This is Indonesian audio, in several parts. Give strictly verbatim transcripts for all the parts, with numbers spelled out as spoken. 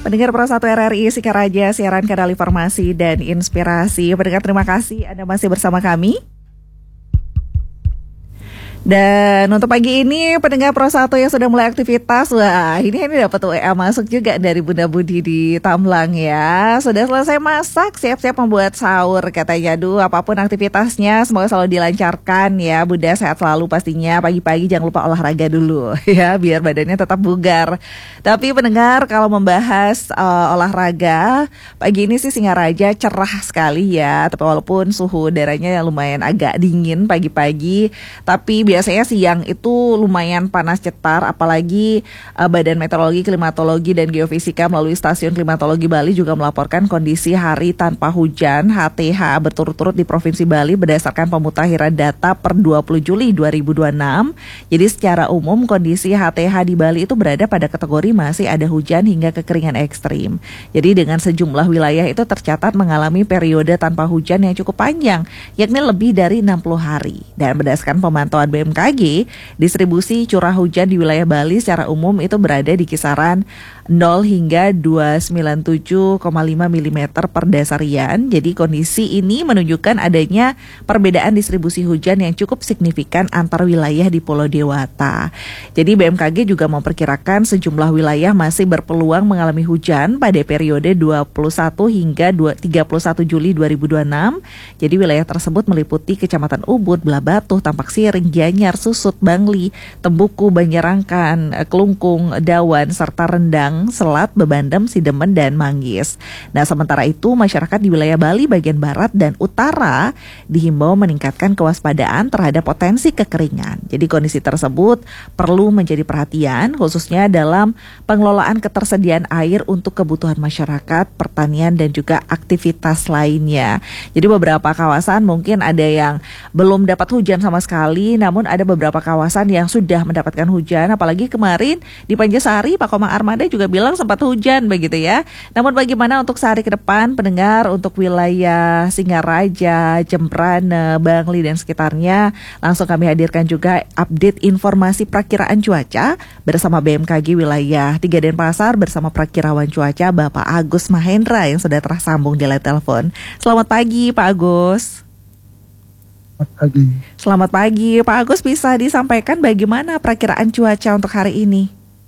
Pendengar Pro satu R R I Singaraja, siaran kanal informasi dan inspirasi. Pendengar, terima kasih Anda masih bersama kami. Dan untuk pagi ini pendengar Pro satu yang sudah mulai aktivitas, wah ini ini dapat W A masuk juga dari Bunda Budi di Tamlang ya. Sudah selesai masak, siap-siap membuat sahur katanya. Duh, apapun aktivitasnya semoga selalu dilancarkan ya. Bunda sehat selalu pastinya. Pagi-pagi jangan lupa olahraga dulu ya, biar badannya tetap bugar. Tapi pendengar, kalau membahas uh, olahraga, pagi ini sih Singaraja cerah sekali ya. Tapi walaupun suhu udaranya lumayan agak dingin pagi-pagi, tapi biasanya siang itu lumayan panas cetar, apalagi uh, Badan Meteorologi, Klimatologi, dan Geofisika melalui Stasiun Klimatologi Bali juga melaporkan kondisi hari tanpa hujan H T H berturut-turut di Provinsi Bali berdasarkan pemutakhiran data per dua puluh Juli dua ribu dua puluh enam. Jadi secara umum kondisi H T H di Bali itu berada pada kategori masih ada hujan hingga kekeringan ekstrim. Jadi dengan sejumlah wilayah itu tercatat mengalami periode tanpa hujan yang cukup panjang, yakni lebih dari enam puluh hari. Dan berdasarkan pemantauan B M K G, distribusi curah hujan di wilayah Bali secara umum itu berada di kisaran nol hingga dua ratus sembilan puluh tujuh koma lima milimeter per dasarian. Jadi kondisi ini menunjukkan adanya perbedaan distribusi hujan yang cukup signifikan antar wilayah di Pulau Dewata. Jadi B M K G juga memperkirakan sejumlah wilayah masih berpeluang mengalami hujan pada periode dua puluh satu hingga tiga puluh satu Juli dua ribu dua puluh enam. Jadi wilayah tersebut meliputi Kecamatan Ubud, Blabatuh, Tampak Siring, Gianyar, Susut, Bangli, Tembuku, Banjarangkan, Kelungkung, Dawan, serta Rendang, Selat, Bebandem, Sidemen, dan Manggis. Nah, sementara itu masyarakat di wilayah Bali bagian barat dan utara dihimbau meningkatkan kewaspadaan terhadap potensi kekeringan. Jadi kondisi tersebut perlu menjadi perhatian khususnya dalam pengelolaan ketersediaan air untuk kebutuhan masyarakat, pertanian, dan juga aktivitas lainnya. Jadi beberapa kawasan mungkin ada yang belum dapat hujan sama sekali, namun ada beberapa kawasan yang sudah mendapatkan hujan, apalagi kemarin di Panjasari Pak Komang Armada juga bilang sempat hujan begitu ya. Namun bagaimana untuk sehari ke depan pendengar untuk wilayah Singaraja, Jembrana, Bangli dan sekitarnya, langsung kami hadirkan juga update informasi perakiraan cuaca bersama B M K G wilayah tiga Denpasar bersama Prakirawan Cuaca Bapak Agus Mahendra yang sudah tersambung di line telepon. Selamat pagi Pak Agus. Selamat pagi. Selamat pagi Pak Agus, bisa disampaikan bagaimana perakiraan cuaca untuk hari ini?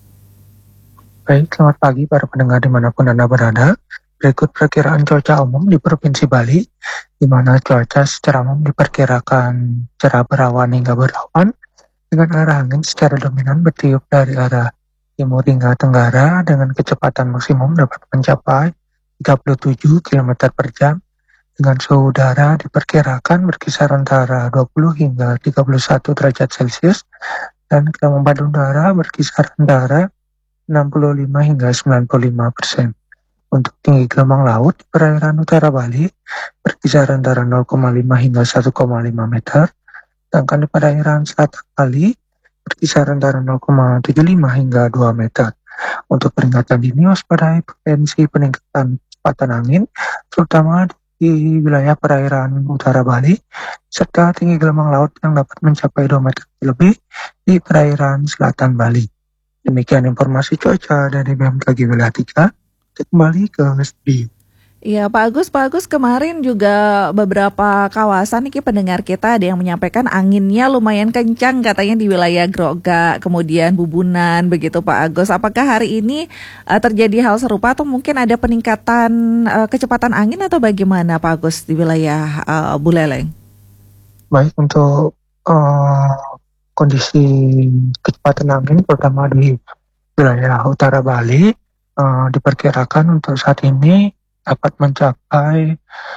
Baik, selamat pagi para pendengar dimanapun Anda berada. Berikut perakiraan cuaca umum di Provinsi Bali, di mana cuaca secara umum diperkirakan cerah berawan hingga berawan, dengan arah angin secara dominan bertiup dari arah timur hingga tenggara, dengan kecepatan maksimum dapat mencapai tiga puluh tujuh kilometer per jam, dengan suhu udara diperkirakan berkisar antara dua puluh hingga tiga puluh satu derajat Celcius, dan kelembaban udara berkisar antara enam puluh lima hingga sembilan puluh lima persen. Untuk tinggi gelombang laut di perairan utara Bali berkisar antara nol koma lima hingga satu koma lima meter, sedangkan di perairan selatan Bali berkisar antara nol koma tujuh lima hingga dua meter. Untuk peringatan dini, waspadai potensi peningkatan kecepatan angin, terutama di wilayah perairan utara Bali, serta tinggi gelombang laut yang dapat mencapai dua meter lebih di perairan selatan Bali. Demikian informasi cuaca dari B M K G wilayah tiga. Kembali ke studio. Iya Pak Agus, Pak Agus kemarin juga beberapa kawasan nih pendengar kita ada yang menyampaikan anginnya lumayan kencang katanya di wilayah Groga, kemudian Bubunan begitu Pak Agus. Apakah hari ini uh, terjadi hal serupa atau mungkin ada peningkatan uh, kecepatan angin atau bagaimana Pak Agus di wilayah uh, Buleleng? Baik, untuk uh, kondisi kecepatan angin pertama di wilayah utara Bali uh, diperkirakan untuk saat ini dapat mencapai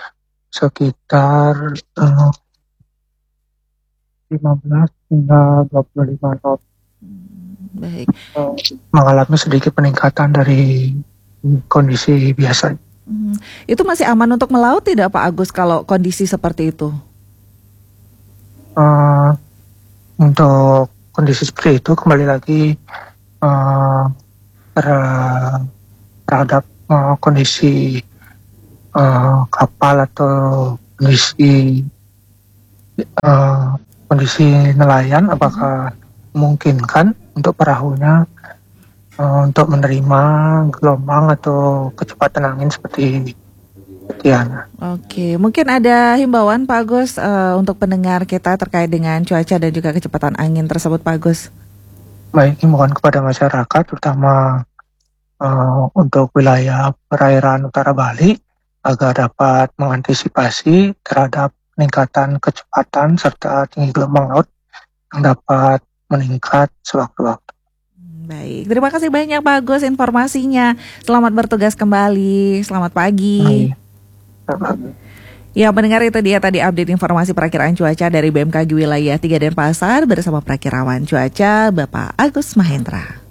sekitar uh, lima belas hingga dua puluh lima knot. Baik. Uh, mengalami sedikit peningkatan dari kondisi biasa. Hmm. Itu masih aman untuk melaut tidak Pak Agus kalau kondisi seperti itu? Uh, untuk kondisi seperti itu kembali lagi uh, terhadap uh, kondisi uh, kapal atau kondisi uh, kondisi nelayan, apakah memungkinkan untuk perahunya eh, untuk menerima gelombang atau kecepatan angin seperti Tiana. Oke, mungkin ada himbauan Pak Agus eh, untuk pendengar kita terkait dengan cuaca dan juga kecepatan angin tersebut Pak Agus. Baik, himbauan kepada masyarakat, terutama eh, untuk wilayah perairan utara Bali, agar dapat mengantisipasi terhadap peningkatan kecepatan serta tinggi gelombang laut yang dapat meningkat sewaktu-waktu. Baik, terima kasih banyak Pak Agus informasinya. Selamat bertugas kembali. Selamat pagi. Baik. Ya, mendengar itu dia tadi update informasi perakiraan cuaca dari B M K G Wilayah tiga Denpasar bersama perakirawan cuaca Bapak Agus Mahendra.